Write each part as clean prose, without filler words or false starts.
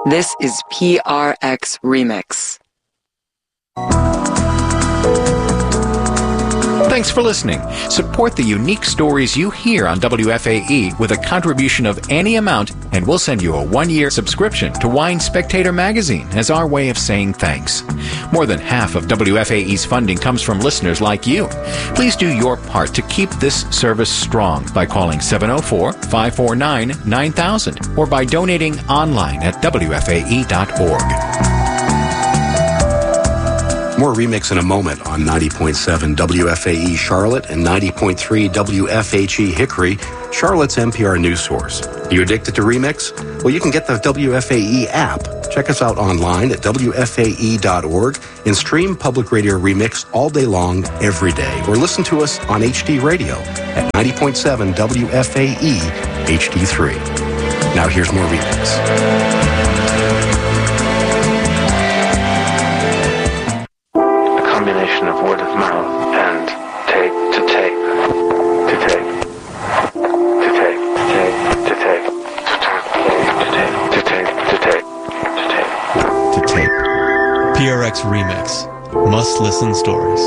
This is PRX Remix. Thanks for listening. Support the unique stories you hear on WFAE with a contribution of any amount, and we'll send you a 1-year subscription to Wine Spectator magazine as our way of saying thanks. More than half of WFAE's funding comes from listeners like you. Please do your part to keep this service strong by calling 704-549-9000 or by donating online at WFAE.org. More Remix in a moment on 90.7 WFAE Charlotte and 90.3 WFHE Hickory, Charlotte's NPR news source. Are you addicted to Remix? Well, you can get the WFAE app. Check us out online at WFAE.org and stream Public Radio Remix all day long, every day. Or listen to us on HD Radio at 90.7 WFAE HD3. Now here's more Remix. Of word of mouth and tape to tape to tape to tape to tape to tape to tape to tape. PRX Remix. Must-listen stories.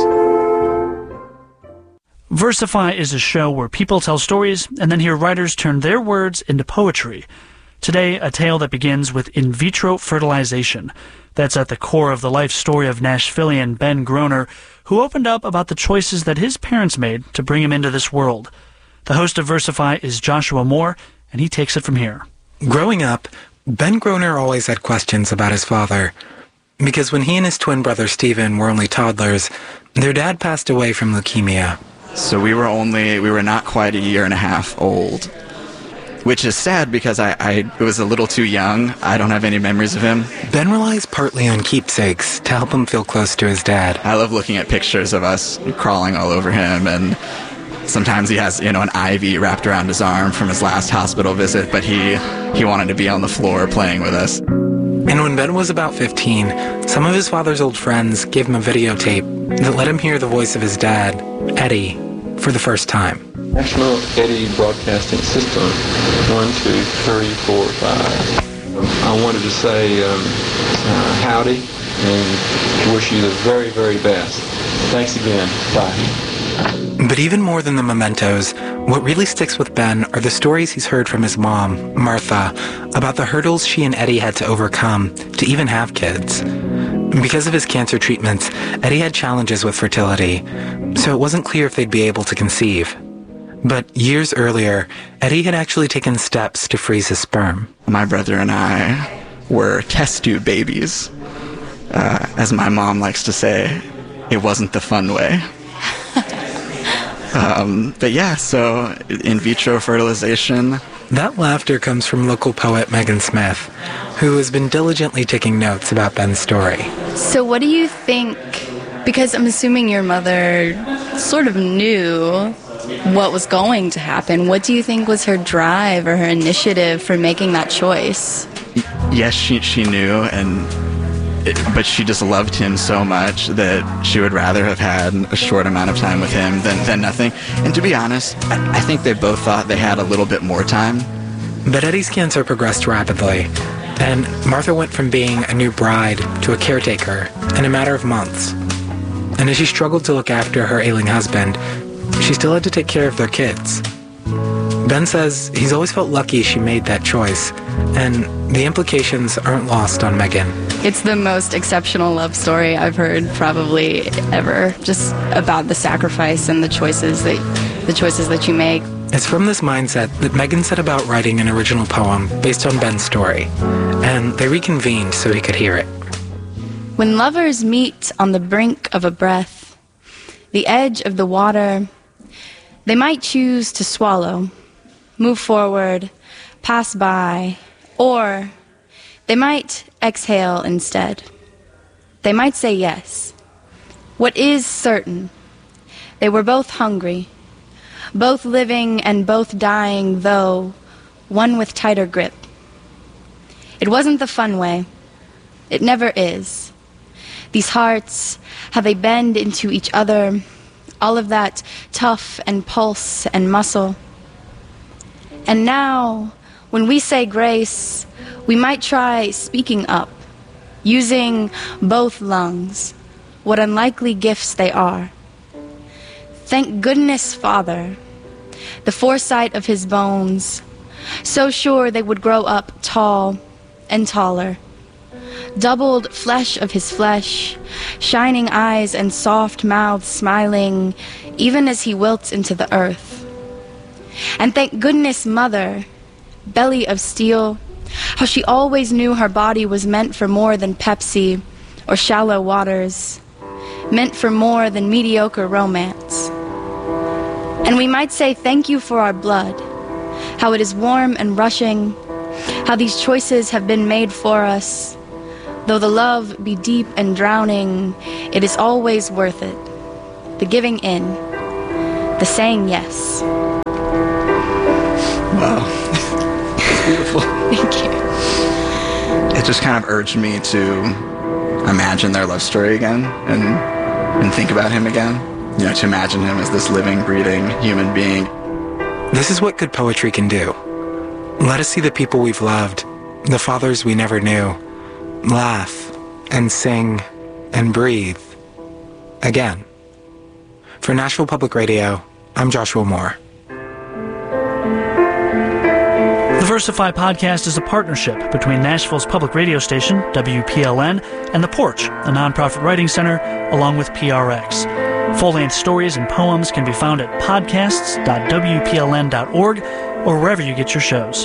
Versify is a show where people tell stories and then hear writers turn their words into poetry. Today, a tale that begins with in vitro fertilization. That's at the core of the life story of Nashvilleian Ben Groner, who opened up about the choices that his parents made to bring him into this world. The host of Versify is Joshua Moore, and he takes it from here. Growing up, Ben Groner always had questions about his father. Because when he and his twin brother Stephen were only toddlers, their dad passed away from leukemia. So we were not quite a year and a half old. Which is sad because I was a little too young. I don't have any memories of him. Ben relies partly on keepsakes to help him feel close to his dad. I love looking at pictures of us crawling all over him, and sometimes he has, an IV wrapped around his arm from his last hospital visit, but he wanted to be on the floor playing with us. And when Ben was about 15, some of his father's old friends gave him a videotape that let him hear the voice of his dad, Eddie, for the first time. National Eddie Broadcasting System, 1, 2, 3, 4, 5. I wanted to say howdy and wish you the very, very best. Thanks again. Bye. But even more than the mementos, what really sticks with Ben are the stories he's heard from his mom, Martha, about the hurdles she and Eddie had to overcome to even have kids. Because of his cancer treatments, Eddie had challenges with fertility, so it wasn't clear if they'd be able to conceive. But years earlier, Eddie had actually taken steps to freeze his sperm. My brother and I were test tube babies. As my mom likes to say, it wasn't the fun way. But yeah, so in vitro fertilization. That laughter comes from local poet Megan Smith, who has been diligently taking notes about Ben's story. So what do you think, because I'm assuming your mother sort of knew what was going to happen, what do you think was her drive or her initiative for making that choice? Yes, she knew, but she just loved him so much that she would rather have had a short amount of time with him than nothing. And to be honest, I think they both thought they had a little bit more time. But Eddie's cancer progressed rapidly, and Martha went from being a new bride to a caretaker in a matter of months. And as she struggled to look after her ailing husband, she still had to take care of their kids. Ben says he's always felt lucky she made that choice, and the implications aren't lost on Megan. It's the most exceptional love story I've heard probably ever, just about the sacrifice and the choices that you make. It's from this mindset that Megan set about writing an original poem based on Ben's story, and they reconvened so he could hear it. When lovers meet on the brink of a breath, the edge of the water, they might choose to swallow, move forward, pass by, or they might exhale instead. They might say yes. What is certain, they were both hungry, both living and both dying, though one with tighter grip. It wasn't the fun way. It never is. These hearts, how they bend into each other, all of that tough and pulse and muscle. And now, when we say grace, We might try speaking up, using both lungs, what unlikely gifts they are. Thank goodness, Father, the foresight of his bones, so sure they would grow up tall and taller. Doubled flesh of his flesh, shining eyes and soft mouth smiling, even as he wilts into the earth. And thank goodness, Mother, belly of steel, how she always knew her body was meant for more than Pepsi or shallow waters, meant for more than mediocre romance. And we might say thank you for our blood, how it is warm and rushing, how these choices have been made for us. Though the love be deep and drowning, it is always worth it. The giving in, the saying yes. Wow. It's beautiful. Thank you. It just kind of urged me to imagine their love story again and think about him again. You know, to imagine him as this living, breathing human being. This is what good poetry can do. Let us see the people we've loved, the fathers we never knew, laugh and sing and breathe again. For Nashville Public Radio, I'm Joshua Moore. The Versify podcast is a partnership between Nashville's public radio station, WPLN, and The Porch, a nonprofit writing center, along with PRX. Full-length stories and poems can be found at podcasts.wpln.org or wherever you get your shows.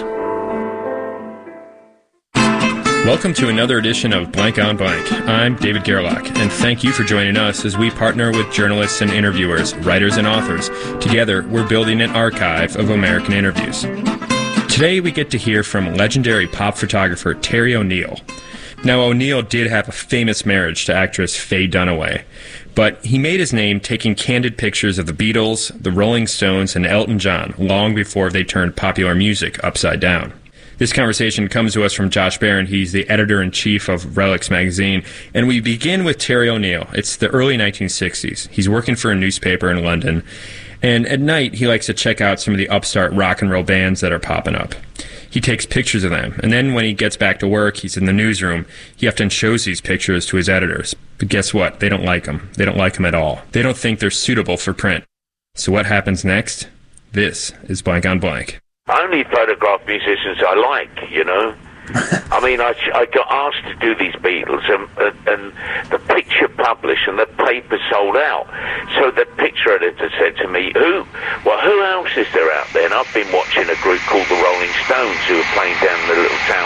Welcome to another edition of Blank on Blank. I'm David Gerlach, and thank you for joining us as we partner with journalists and interviewers, writers and authors. Together, we're building an archive of American interviews. Today, we get to hear from legendary pop photographer Terry O'Neill. Now, O'Neill did have a famous marriage to actress Faye Dunaway, but he made his name taking candid pictures of the Beatles, the Rolling Stones, and Elton John long before they turned popular music upside down. This conversation comes to us from Josh Barron. He's the editor-in-chief of Relics magazine, and we begin with Terry O'Neill. It's the early 1960s. He's working for a newspaper in London, and at night he likes to check out some of the upstart rock and roll bands that are popping up. He takes pictures of them, and then when he gets back to work, he's in the newsroom. He often shows these pictures to his editors. But guess what? They don't like them. They don't like them at all. They don't think they're suitable for print. So what happens next? This is Blank on Blank. I only photograph musicians I like, you know. I mean, I got asked to do these Beatles, and the picture published and the paper sold out. So the picture editor said to me, who else is there out there? And I've been watching a group called the Rolling Stones, who are playing down in the little town